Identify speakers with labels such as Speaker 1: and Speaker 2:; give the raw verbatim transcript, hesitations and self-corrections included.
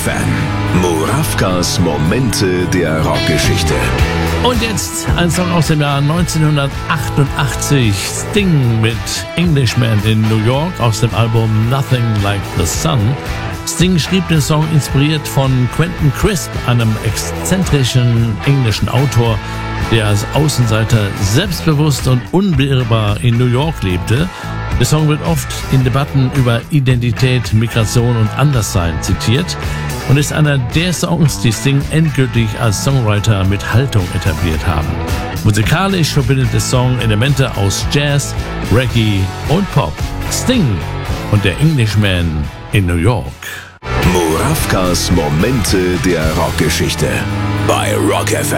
Speaker 1: M. Murawkas Momente der Rockgeschichte.
Speaker 2: Und jetzt ein Song aus dem Jahr neunzehnhundertachtundachtzig. Sting mit Englishman in New York aus dem Album Nothing Like the Sun. Sting schrieb den Song inspiriert von Quentin Crisp, einem exzentrischen englischen Autor, der als Außenseiter selbstbewusst und unbeirrbar in New York lebte. Der Song wird oft in Debatten über Identität, Migration und Anderssein zitiert und ist einer der Songs, die Sting endgültig als Songwriter mit Haltung etabliert haben. Musikalisch verbindet der Song Elemente aus Jazz, Reggae und Pop. Sting und der Englishman in New York.
Speaker 1: Murawkas Momente der Rockgeschichte bei Rock F M.